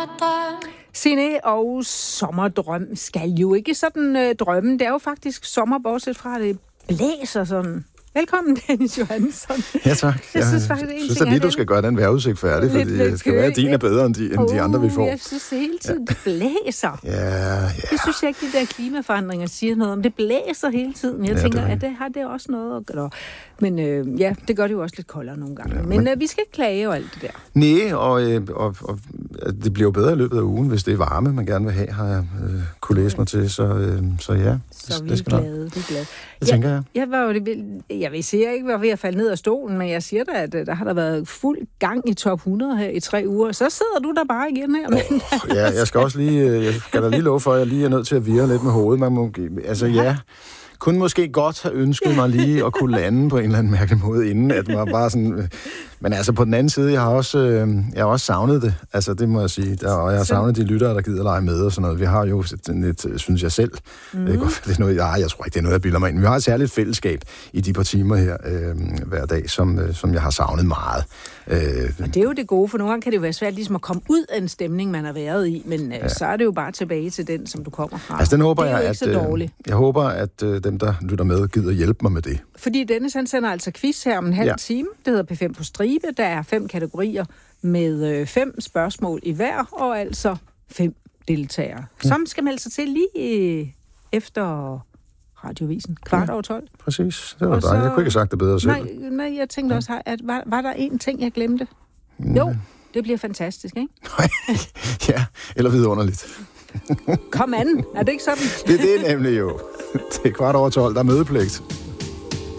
Signe og sommerdrøm skal jo ikke sådan drømme. Det er jo faktisk sommer, bortset fra det blæser sådan. Velkommen, Dennis Johansson. Ja, tak. Jeg synes lige, du skal gøre den vejrudsigt færdig, fordi det skal være, at din er bedre end de andre, vi får. Jeg synes det hele tiden, det blæser. Ja. Det synes jeg ikke, de der klimaforandringer siger noget om. Det blæser hele tiden. Jeg tænker, at det har det også noget at gøre. Men det gør det jo også lidt koldere nogle gange. Men vi skal ikke klage og alt det der. Nej, og det bliver jo bedre i løbet af ugen, hvis det er varme, man gerne vil have, har jeg kunne læse mig til. Så ja, så vi er glade. Det tænker jeg. Jeg vil sige, at jeg ikke var ved at falde ned af stolen, men jeg siger da, at der har der været fuld gang i top 100 her i 3 uger. Så sidder du der bare igen her. Ja, jeg skal også lige, jeg skal da lige love for, at jeg lige er nødt til at virre lidt med hovedet. Man må, kunne måske godt have ønsket mig lige at kunne lande på en eller anden mærkelig måde, inden at man bare sådan... Men altså på den anden side, jeg har også savnet det. Altså det må jeg sige. Og jeg har savnet de lyttere, der gider lege med og sådan noget. Vi har jo et, synes jeg selv, det er noget, jeg tror ikke, det er noget, jeg bilder mig ind. Vi har et særligt fællesskab i de par timer her hver dag, som jeg har savnet meget. Og det er jo det gode, for nogle gange kan det jo være svært ligesom at komme ud af en stemning, man har været i, men så er det jo bare tilbage til den, som du kommer fra. Altså den håber det er jeg, jo ikke så dårligt. Jeg håber, at dem, der lytter med, gider hjælpe mig med det. Fordi Dennis, han sender altså quiz her om en halv time. Det hedder P5 på stribe. Der er 5 kategorier med 5 spørgsmål i hver, og altså 5 deltagere. Som skal melde sig til lige efter radiovisen. 12:15. Præcis. Det var dejligt. Jeg kunne ikke have sagt det bedre selv. Nej, jeg tænkte også, at var der en ting, jeg glemte? Jo, det bliver fantastisk, ikke? Ja, eller vidunderligt. Kom an, er det ikke sådan? Det er det nemlig jo. Det er 12:15, der er mødepligt.